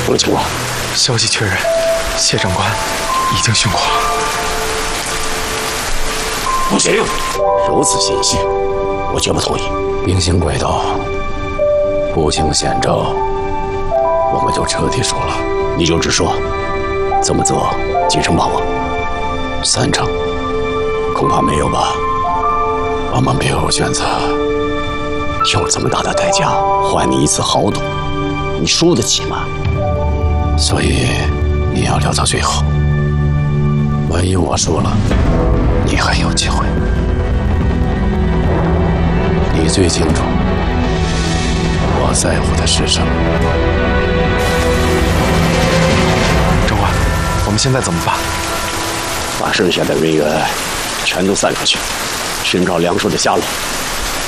什么情况？ 消息确认，谢长官已经殉国。 不行，如此信息，我绝不同意。兵行诡道，不行险招，我们就彻底输了。你就直说，这么做几成把握？3成，恐怕没有吧。我们别无选择，有这么大的代价换你一次豪赌，你输得起吗？所以你要留到最后。万一我输了，你还有机会。你最清楚，我在乎的是什么。 长官，我们现在怎么办？ 把剩下的人员全都散出去，寻找梁叔的下落。